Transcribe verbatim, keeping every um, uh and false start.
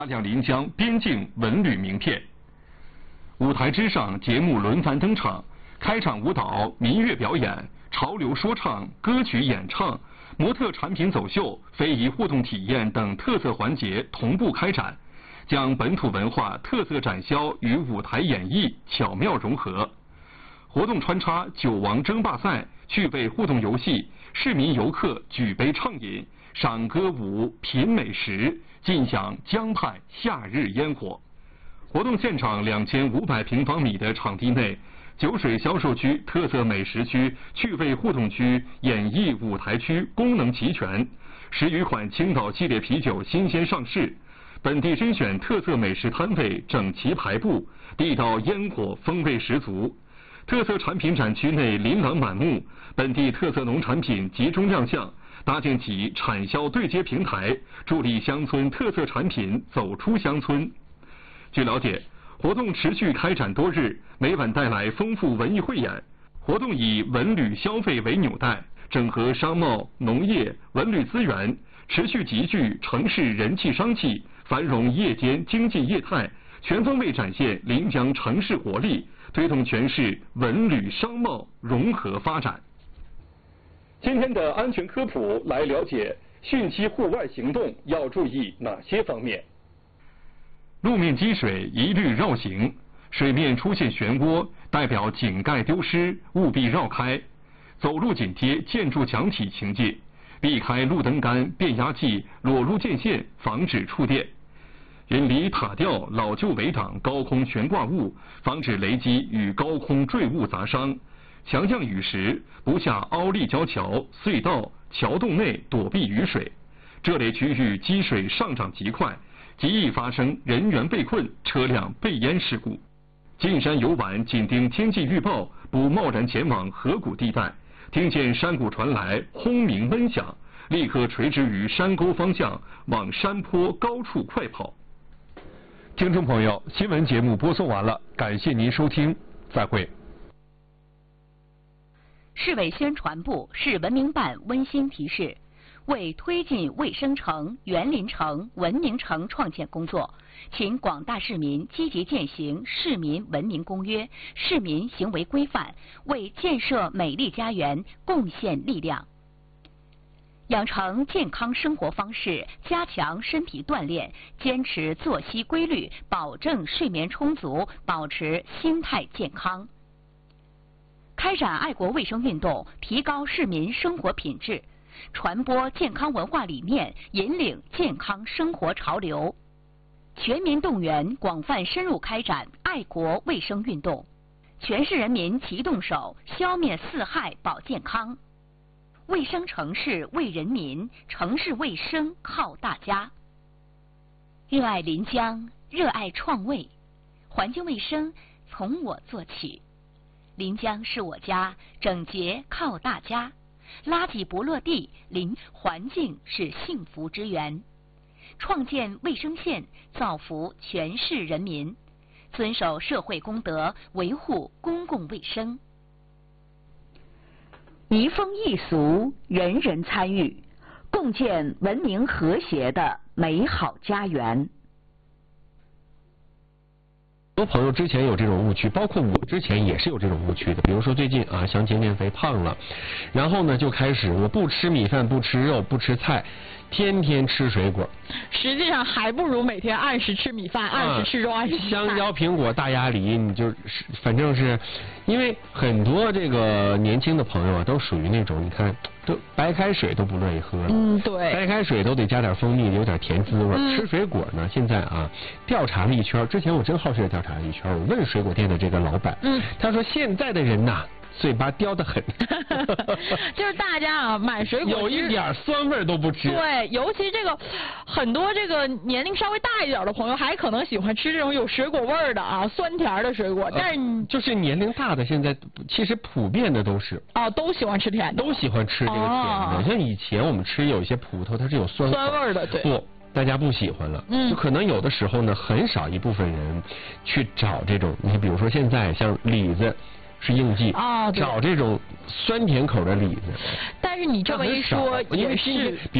大量临江边境文旅名片。舞台之上，节目轮番登场，开场舞蹈、民乐表演、潮流说唱、歌曲演唱、模特产品走秀、非遗互动体验等特色环节同步开展，将本土文化特色展销与舞台演绎巧妙融合。活动穿插酒王争霸赛、趣味互动游戏、市民游客举杯畅饮、赏歌舞、品美食，尽享江畔夏日烟火。活动现场两千五百平方米的场地内，酒水销售区、特色美食区、趣味互动区、演艺舞台区功能齐全。十余款青岛系列啤酒新鲜上市，本地甄选特色美食摊位整齐排布，地道烟火风味十足。特色产品展区内琳琅满目，本地特色农产品集中亮相，搭建起产销对接平台，助力乡村特色产品走出乡村。据了解，活动持续开展多日，每晚带来丰富文艺汇演。活动以文旅消费为纽带，整合商贸、农业、文旅资源，持续集聚城市人气商气，繁荣夜间经济业态，全方位展现临江城市活力，推动全市文旅商贸融合发展。今天的安全科普来了解汛期户外行动要注意哪些方面。路面积水一律绕行，水面出现漩涡，代表井盖丢失，务必绕开。走路紧贴建筑墙体行进，避开路灯杆、变压器、裸露电线，防止触电。远离塔吊、老旧围挡、高空悬挂物，防止雷击与高空坠物砸伤。强降雨时，不下凹立交桥、隧道、桥洞内躲避雨水。这类区域积水上涨极快，极易发生人员被困、车辆被淹事故。进山游玩紧盯天气预报，不贸然前往河谷地带。听见山谷传来轰鸣闷响，立刻垂直于山沟方向往山坡高处快跑。听众朋友，新闻节目播送完了，感谢您收听，再会。 市委宣传部、市文明办温馨提示：为推进卫生城、园林城、文明城创建工作，请广大市民积极践行《市民文明公约》《市民行为规范》，为建设美丽家园贡献力量。养成健康生活方式，加强身体锻炼，坚持作息规律，保证睡眠充足，保持心态健康。开展爱国卫生运动，提高市民生活品质，传播健康文化理念，引领健康生活潮流。全民动员，广泛深入开展爱国卫生运动，全市人民齐动手，消灭四害保健康。卫生城市为人民，城市卫生靠大家。热爱临江，热爱创卫，环境卫生从我做起。临江是我家，整洁靠大家。垃圾不落地，临环境是幸福之源。创建卫生线，造福全市人民。遵守社会公德，维护公共卫生。 移风易俗，人人参与，共建文明和谐的美好家园。 很多朋友之前有这种误区，包括我之前也是有这种误区的。比如说最近啊，想减减肥胖了，然后呢就开始我不吃米饭，不吃肉，不吃菜，天天吃水果。 实际上还不如每天按时吃米饭，按时吃肉，按时吃菜。 香蕉、苹果、大鸭梨，你就是反正是，因为很多这个年轻的朋友啊，都属于那种你看都白开水都不乐意喝了， 嗯，对， 白开水都得加点蜂蜜，有点甜滋味。 嗯、 吃水果呢，现在啊，调查了一圈，之前我真好事调查了一圈，我问水果店的这个老板， 嗯， 他说现在的人呐，嘴巴刁得很， 就是大家啊买水果有一点酸味都不吃。 对，尤其这个很多这个年龄稍微大一点的朋友，还可能喜欢吃这种有水果味儿的啊，酸甜的水果。但是你、 呃、就是年龄大的，现在其实普遍的都是啊，都喜欢吃甜的， 都喜欢吃这个甜的。哦、像以前我们吃有一些葡萄，它是有酸酸味儿的，对。 不。大家不喜欢了，嗯，就可能有的时候呢，很少一部分人去找这种，你比如说现在像李子是应季啊，找这种酸甜口的李子。 但是你这么一说， 因为今天比